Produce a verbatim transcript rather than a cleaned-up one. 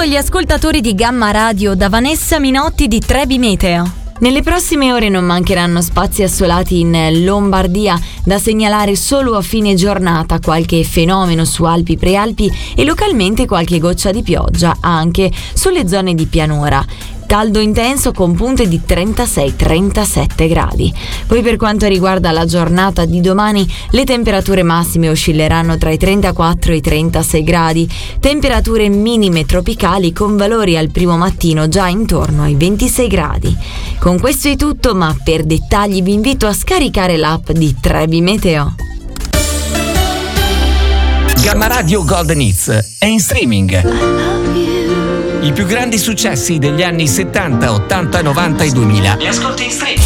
agli ascoltatori di Gamma Radio da Vanessa Minotti di Trebi Meteo. Nelle prossime ore non mancheranno spazi assolati in Lombardia, da segnalare solo a fine giornata qualche fenomeno su Alpi, Prealpi e localmente qualche goccia di pioggia anche sulle zone di pianura. Caldo intenso con punte di trentasei trentasette gradi. Poi per quanto riguarda la giornata di domani, le temperature massime oscilleranno tra i trentaquattro e i trentasei gradi, temperature minime tropicali con valori al primo mattino già intorno ai ventisei gradi. Con questo è tutto, ma per dettagli vi invito a scaricare l'app di Trebi Meteo. Gamma Radio Golden Hits è in streaming. I più grandi successi degli anni settanta, ottanta, novanta e duemila. Li ascolti in streaming.